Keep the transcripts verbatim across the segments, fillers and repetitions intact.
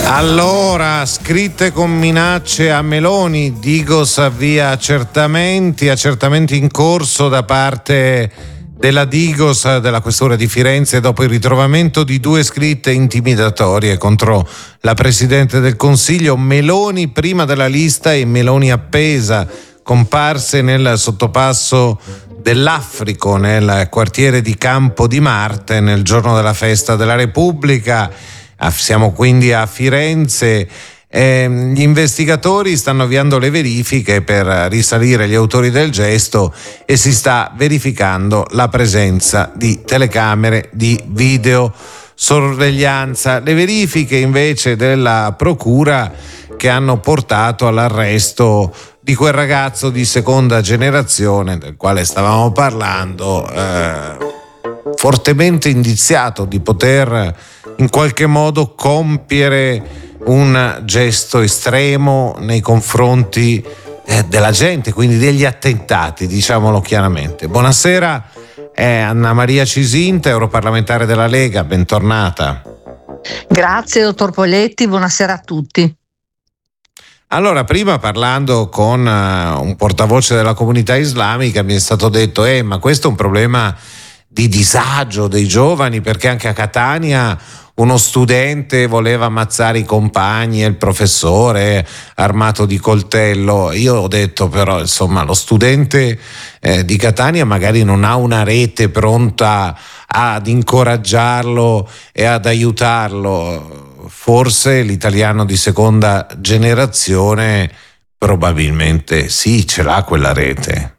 Allora, scritte con minacce a Meloni, Digos avvia accertamenti, accertamenti in corso da parte della Digos, della questura di Firenze, dopo il ritrovamento di due scritte intimidatorie contro la Presidente del Consiglio, Meloni prima della lista e Meloni appesa, comparse nel sottopasso dell'Africo, nel quartiere di Campo di Marte, nel giorno della festa della Repubblica. Siamo quindi a Firenze. Eh, gli investigatori stanno avviando le verifiche per risalire gli autori del gesto e si sta verificando la presenza di telecamere di videosorveglianza. Le verifiche invece della procura che hanno portato all'arresto di quel ragazzo di seconda generazione del quale stavamo parlando, eh, fortemente indiziato di poter in qualche modo compiere un gesto estremo nei confronti eh, della gente, quindi degli attentati, diciamolo chiaramente. Buonasera, eh, Anna Maria Cisinta, europarlamentare della Lega, bentornata. Grazie dottor Poletti, buonasera a tutti. Allora, prima parlando con uh, un portavoce della comunità islamica mi è stato detto eh, ma questo è un problema di disagio dei giovani, perché anche a Catania uno studente voleva ammazzare i compagni e il professore armato di coltello. Io ho detto però, insomma, lo studente eh, di Catania magari non ha una rete pronta ad incoraggiarlo e ad aiutarlo. Forse l'italiano di seconda generazione probabilmente sì, ce l'ha quella rete.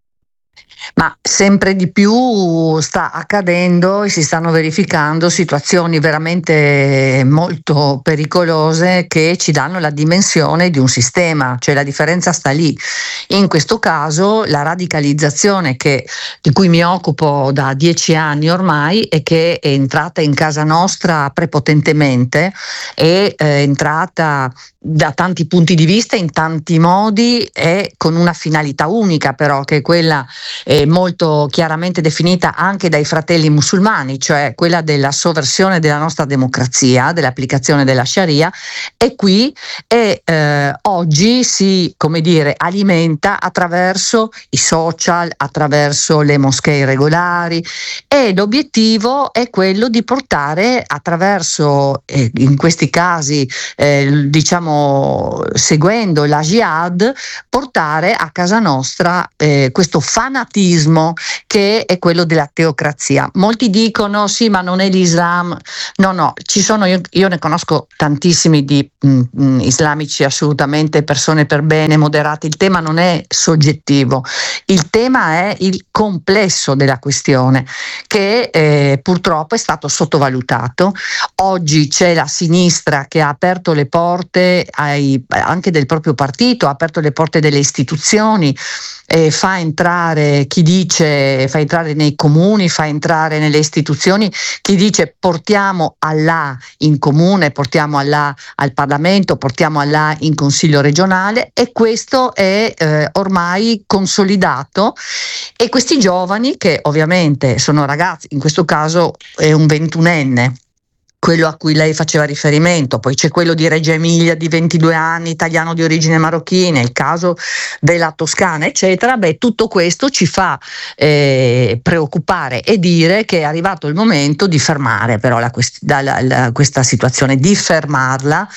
Ma sempre di più sta accadendo e si stanno verificando situazioni veramente molto pericolose che ci danno la dimensione di un sistema, cioè la differenza sta lì. In questo caso la radicalizzazione che, di cui mi occupo da dieci anni ormai e che è entrata in casa nostra prepotentemente, è eh, entrata da tanti punti di vista, in tanti modi e con una finalità unica però, che è quella eh, molto chiaramente definita anche dai fratelli musulmani, cioè quella della sovversione della nostra democrazia, dell'applicazione della Sharia, e qui e, eh, oggi si, come dire, alimenta attraverso i social, attraverso le moschee regolari, e l'obiettivo è quello di portare attraverso, eh, in questi casi eh, diciamo seguendo la jihad, portare a casa nostra eh, questo fanatismo che è quello della teocrazia. Molti dicono sì, ma non è l'Islam. No, no, ci sono, io, io ne conosco tantissimi di mh, mh, islamici assolutamente persone per bene, moderate. Il tema non è soggettivo, il tema è il complesso della questione che eh, purtroppo è stato sottovalutato. Oggi c'è la sinistra che ha aperto le porte ai, anche del proprio partito, ha aperto le porte delle istituzioni, eh, fa entrare chi dice, fa entrare nei comuni, fa entrare nelle istituzioni chi dice portiamo Allah in comune, portiamo Allah al Parlamento, portiamo Allah in Consiglio regionale, e questo è eh, ormai consolidato. E questi giovani, che ovviamente sono ragazzi, in questo caso è un ventunenne, quello a cui lei faceva riferimento, poi c'è quello di Reggio Emilia di ventidue anni, italiano di origine marocchina, il caso della Toscana, eccetera. Beh, tutto questo ci fa eh, preoccupare e dire che è arrivato il momento di fermare però la, la, la, questa situazione, di fermarla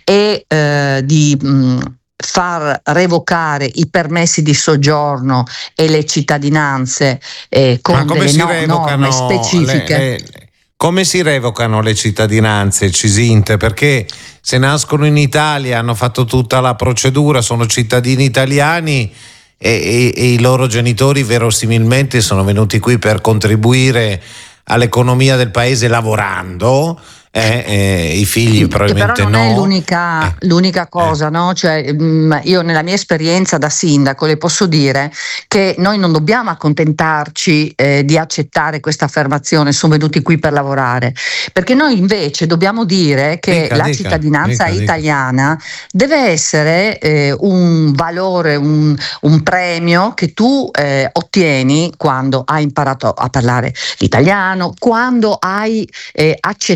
e eh, di mh, far revocare i permessi di soggiorno e le cittadinanze eh, con delle no, norme specifiche. Le, le... Come si revocano le cittadinanze, Cisinte? Perché se nascono in Italia, hanno fatto tutta la procedura, sono cittadini italiani e, e, e i loro genitori verosimilmente sono venuti qui per contribuire all'economia del paese lavorando. Eh, eh, i figli probabilmente però non no. è l'unica, eh. l'unica cosa, eh. no? Cioè, mh, io nella mia esperienza da sindaco le posso dire che noi non dobbiamo accontentarci eh, di accettare questa affermazione, sono venuti qui per lavorare, perché noi invece dobbiamo dire che dica, la dica, cittadinanza dica, italiana dica. deve essere eh, un valore, un, un premio che tu eh, ottieni quando hai imparato a parlare l'italiano, quando hai eh, accettato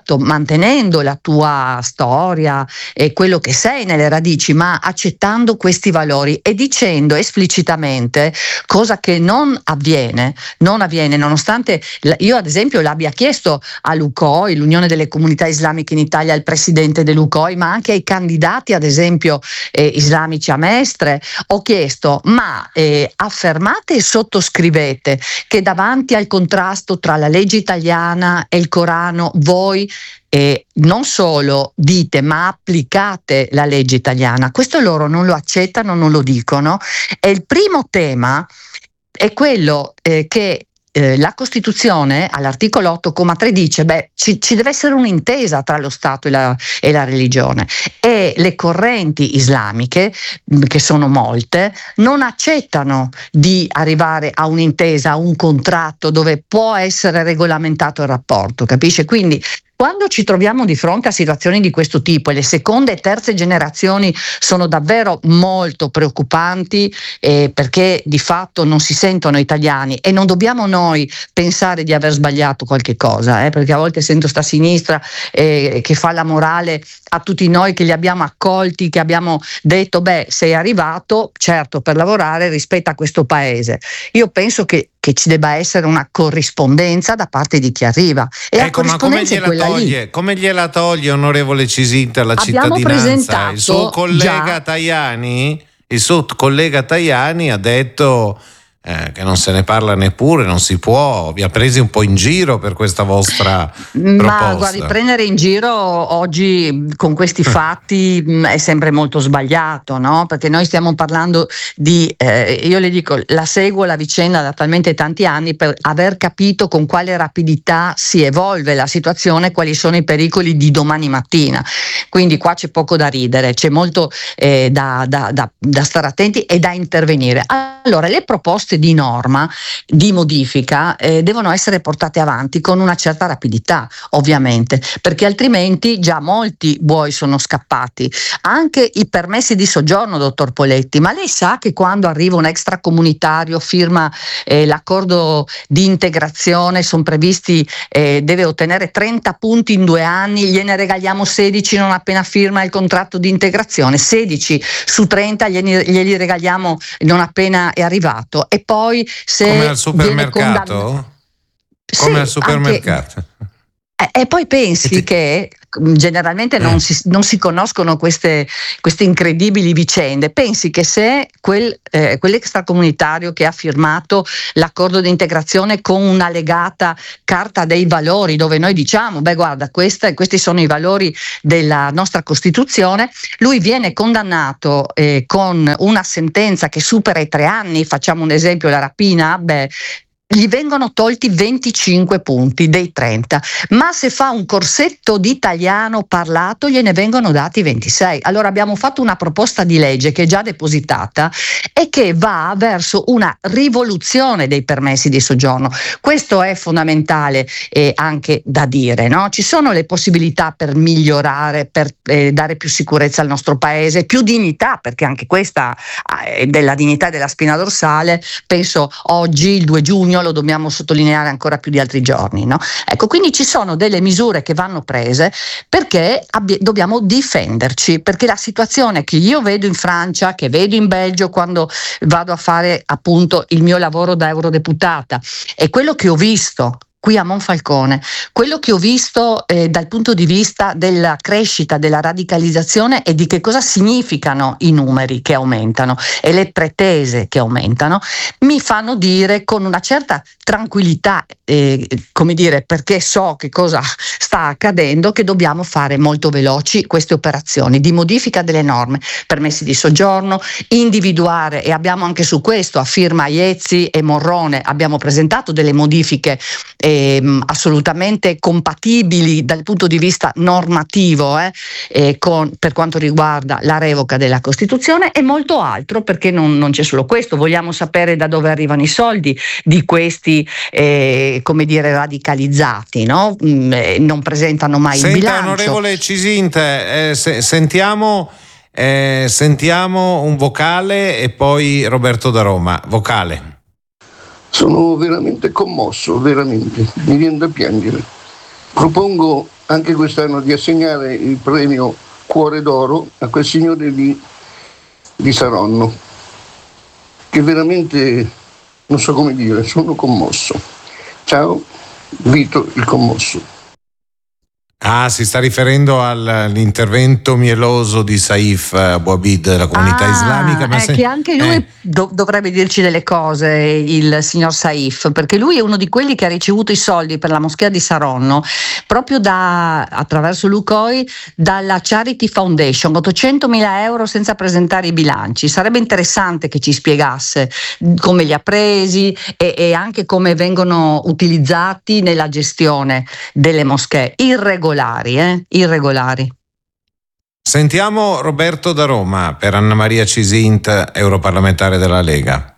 certo mantenendo la tua storia e quello che sei nelle radici, ma accettando questi valori e dicendo esplicitamente, cosa che non avviene, non avviene nonostante io ad esempio l'abbia chiesto all'U C O I, l'Unione delle Comunità Islamiche in Italia, al presidente dell'U C O I, ma anche ai candidati ad esempio eh, islamici a Mestre, ho chiesto: ma eh, affermate e sottoscrivete che davanti al contrasto tra la legge italiana e il Corano voi eh, non solo dite ma applicate la legge italiana? Questo loro non lo accettano, non lo dicono. E il primo tema è quello eh, che Eh, la Costituzione all'articolo otto comma tre dice beh ci, ci deve essere un'intesa tra lo Stato e la, e la religione, e le correnti islamiche, che sono molte, non accettano di arrivare a un'intesa, a un contratto dove può essere regolamentato il rapporto, capisce? Quindi quando ci troviamo di fronte a situazioni di questo tipo, e le seconde e terze generazioni sono davvero molto preoccupanti eh, perché di fatto non si sentono italiani, e non dobbiamo noi pensare di aver sbagliato qualche cosa, eh, perché a volte sento sta sinistra eh, che fa la morale a tutti noi che li abbiamo accolti, che abbiamo detto beh sei arrivato certo per lavorare, rispetta questo paese. Io penso che che ci debba essere una corrispondenza da parte di chi arriva, e ecco, la corrispondenza ma come gliela toglie, come gliela toglie onorevole Cisinta la Abbiamo cittadinanza? Il suo collega già, Tajani, il suo collega Tajani ha detto eh, che non se ne parla neppure, non si può, vi ha presi un po' in giro per questa vostra ma proposta. guardi, prendere in giro oggi con questi fatti mh, è sempre molto sbagliato, no? Perché noi stiamo parlando di eh, io le dico, la seguo la vicenda da talmente tanti anni per aver capito con quale rapidità si evolve la situazione, quali sono i pericoli di domani mattina, quindi qua c'è poco da ridere, c'è molto eh, da, da, da, da stare attenti e da intervenire. Allora, le proposte di norma, di modifica eh, devono essere portate avanti con una certa rapidità, ovviamente, perché altrimenti già molti buoi sono scappati. Anche i permessi di soggiorno, dottor Poletti, ma lei sa che quando arriva un extracomunitario, firma eh, l'accordo di integrazione, sono previsti, eh, deve ottenere trenta punti in due anni, gliene regaliamo sedici non appena firma il contratto di integrazione, sedici su trenta glieli, glieli regaliamo non appena è arrivato. E poi se come al supermercato? Condann- come sì, al supermercato. Anche, e poi pensi ti... che generalmente non, eh. si, non si conoscono queste, queste incredibili vicende. Pensi che se quel, eh, quell'extracomunitario che ha firmato l'accordo di integrazione con una legata carta dei valori, dove noi diciamo beh guarda questa, questi sono i valori della nostra Costituzione, lui viene condannato eh, con una sentenza che supera i tre anni, facciamo un esempio, la rapina, beh gli vengono tolti venticinque punti dei trenta, ma se fa un corsetto di italiano parlato gliene vengono dati ventisei. Allora abbiamo fatto una proposta di legge che è già depositata e che va verso una rivoluzione dei permessi di soggiorno. Questo è fondamentale eh, anche da dire, no? Ci sono le possibilità per migliorare, per eh, dare più sicurezza al nostro paese, più dignità, perché anche questa è della dignità e della spina dorsale. Penso oggi, il due giugno, lo dobbiamo sottolineare ancora più di altri giorni, no? Ecco, quindi ci sono delle misure che vanno prese perché abbi- dobbiamo difenderci, perché la situazione che io vedo in Francia, che vedo in Belgio quando vado a fare appunto il mio lavoro da eurodeputata, e quello che ho visto qui a Monfalcone, quello che ho visto eh, dal punto di vista della crescita, della radicalizzazione e di che cosa significano i numeri che aumentano e le pretese che aumentano, mi fanno dire con una certa tranquillità, eh, come dire, perché so che cosa sta accadendo, che dobbiamo fare molto veloci queste operazioni di modifica delle norme, permessi di soggiorno, individuare, e abbiamo anche su questo a firma Iezzi e Morrone abbiamo presentato delle modifiche eh, assolutamente compatibili dal punto di vista normativo eh, eh, con, per quanto riguarda la revoca della Costituzione e molto altro, perché non, non c'è solo questo. Vogliamo sapere da dove arrivano i soldi di questi eh, come dire radicalizzati, no? Mm, eh, non presentano mai Senta, il bilancio. Onorevole Cisinte, eh, se, sentiamo eh, sentiamo un vocale e poi Roberto da Roma. Vocale. Sono veramente commosso, veramente, mi viene da piangere. Propongo anche quest'anno di assegnare il premio Cuore d'Oro a quel signore di, di Saronno, che veramente non so come dire, sono commosso. Ciao, Vito il commosso. Ah, si sta riferendo all'intervento mieloso di Saif Bouabid della comunità ah, islamica. Ma è se... che anche lui eh. do- dovrebbe dirci delle cose, il signor Saif, perché lui è uno di quelli che ha ricevuto i soldi per la moschea di Saronno proprio da, attraverso Lukoil, dalla Charity Foundation, ottocentomila euro senza presentare i bilanci. Sarebbe interessante che ci spiegasse come li ha presi e, e anche come vengono utilizzati nella gestione delle moschee irregolari. Eh? Irregolari. Sentiamo Roberto da Roma per Anna Maria Cisint, europarlamentare della Lega.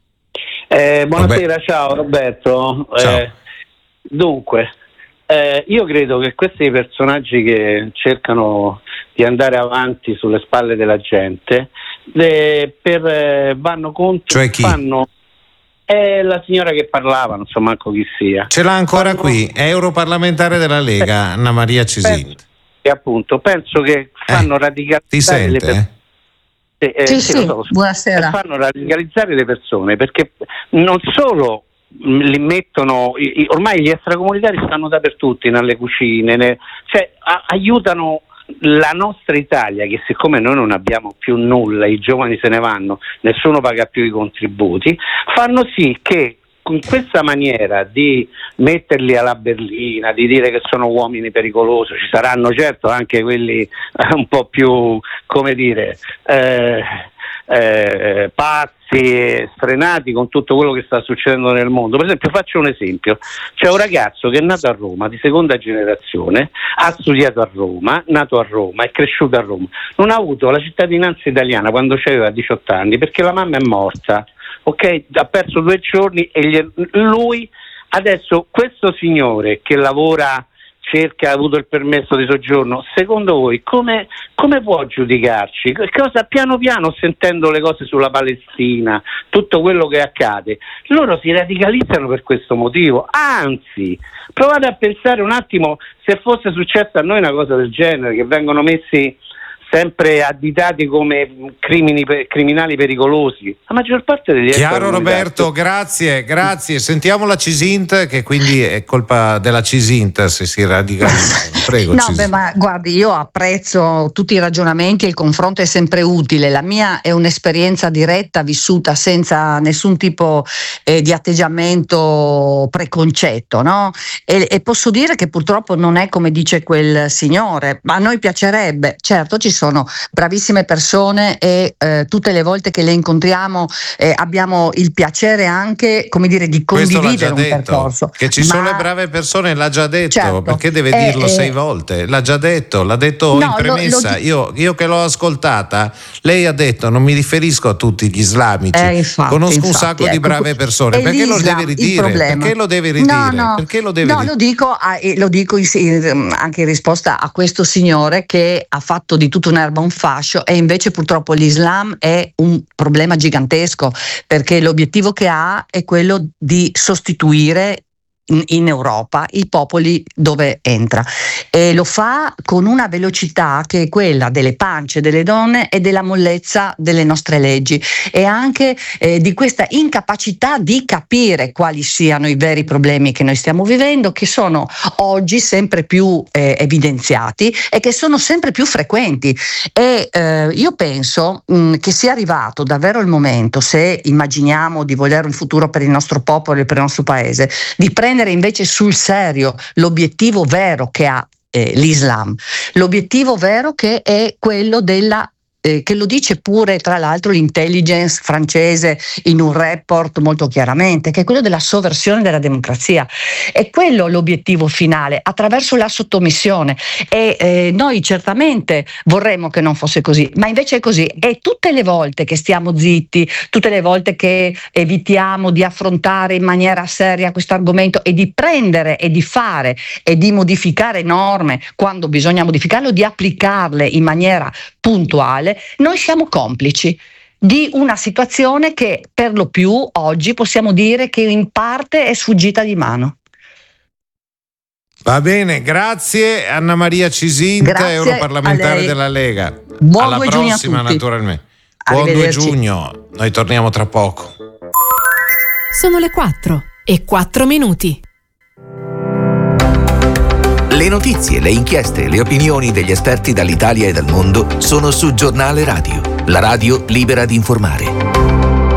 Eh, buonasera, Robert- ciao Roberto. Ciao. Eh, dunque, eh, io credo che questi personaggi che cercano di andare avanti sulle spalle della gente eh, per, eh, vanno contro, cioè chi? fanno è la signora che parlava, non so manco chi sia. Ce l'ha ancora fanno, qui, è europarlamentare della Lega, Anna Maria Cisint. E appunto penso che fanno eh, radicalizzare ti sente, le persone. Eh? Eh, sì, sì, sì, lo so, buonasera. Fanno radicalizzare le persone perché non solo li mettono, ormai gli extracomunitari stanno dappertutto, nelle cucine, ne, cioè a, aiutano la nostra Italia, che siccome noi non abbiamo più nulla, i giovani se ne vanno, nessuno paga più i contributi, fanno sì che con questa maniera di metterli alla berlina, di dire che sono uomini pericolosi, ci saranno certo anche quelli eh, un po' più, come dire, eh, eh, pazzi, strenati con tutto quello che sta succedendo nel mondo. Per esempio, faccio un esempio: c'è un ragazzo che è nato a Roma, di seconda generazione, ha studiato a Roma, nato a Roma, è cresciuto a Roma, non ha avuto la cittadinanza italiana quando aveva diciotto anni perché la mamma è morta. Ok, ha perso due giorni e gli, lui adesso, questo signore che lavora, cerca, ha avuto il permesso di soggiorno, secondo voi come, come può giudicarci? Cosa, piano piano, sentendo le cose sulla Palestina, tutto quello che accade, loro si radicalizzano per questo motivo. Anzi, provate a pensare un attimo se fosse successa a noi una cosa del genere, che vengono messi sempre additati come crimini, criminali pericolosi. La maggior parte degli Chiaro Roberto, grazie, grazie. Sentiamo la Cisint, che quindi è colpa della Cisint se si radicalizzano. Prego. No, beh, ma guardi, io apprezzo tutti i ragionamenti e il confronto è sempre utile. La mia è un'esperienza diretta, vissuta senza nessun tipo eh, di atteggiamento preconcetto, no? E, e posso dire che purtroppo non è come dice quel signore, ma a noi piacerebbe. Certo, ci sono bravissime persone e eh, tutte le volte che le incontriamo eh, abbiamo il piacere anche, come dire, di condividere un detto, percorso. Che ci ma... sono le brave persone, l'ha già detto, certo, perché deve eh, dirlo eh, sei volte, l'ha già detto, l'ha detto no, in premessa. lo, lo... Io, io che l'ho ascoltata, lei ha detto non mi riferisco a tutti gli islamici, eh, infatti, conosco infatti, un sacco ecco, di brave persone, perché lo deve ridire? Perché lo deve ridire? No, no, perché lo deve no ridire? lo dico, a, lo dico in, in, anche in risposta a questo signore che ha fatto di tutta un'erba un fascio, e invece purtroppo l'Islam è un problema gigantesco, perché l'obiettivo che ha è quello di sostituire in, in Europa i popoli dove entra, e lo fa con una velocità che è quella delle pance delle donne e della mollezza delle nostre leggi, e anche eh, di questa incapacità di capire quali siano i veri problemi che noi stiamo vivendo, che sono oggi sempre più eh, evidenziati e che sono sempre più frequenti. E eh, io penso mh, che sia arrivato davvero il momento, se immaginiamo di volere un futuro per il nostro popolo e per il nostro paese, di prendere invece sul serio l'obiettivo vero che ha eh, l'Islam, l'obiettivo vero che è quello della Eh, che lo dice pure tra l'altro l'intelligence francese in un report molto chiaramente, che è quello della sovversione della democrazia. È quello l'obiettivo finale, attraverso la sottomissione, e eh, noi certamente vorremmo che non fosse così, ma invece è così, e tutte le volte che stiamo zitti, tutte le volte che evitiamo di affrontare in maniera seria questo argomento e di prendere e di fare e di modificare norme quando bisogna modificarlo, di applicarle in maniera puntuale, noi siamo complici di una situazione che per lo più oggi possiamo dire che in parte è sfuggita di mano. Va bene, grazie Anna Maria Cisinta, Grazie europarlamentare della Lega. Buon Alla due giugno a prossima, tutti. naturalmente. Buon due giugno, noi torniamo tra poco. Sono le quattro e quattro minuti. Le notizie, le inchieste, le opinioni degli esperti dall'Italia e dal mondo sono su Giornale Radio, la radio libera di informare.